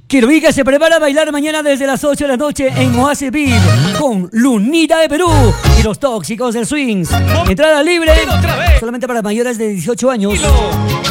Quiroica se prepara a bailar mañana desde las 8 de la noche en Oasis Beat con Lunita de Perú y los Tóxicos del Swings. Entrada libre solamente para mayores de 18 años.